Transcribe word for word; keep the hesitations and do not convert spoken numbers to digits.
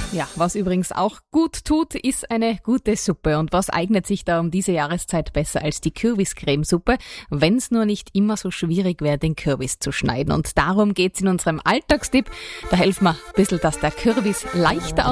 Ja, was übrigens auch gut tut, ist eine gute Suppe. Und was eignet sich da um diese Jahreszeit besser als die Kürbiscremesuppe, wenn es nur nicht immer so schwierig wäre, den Kürbis zu schneiden. Und darum geht's in unserem Alltagstipp. Da helfen wir ein bisschen, dass der Kürbis leichter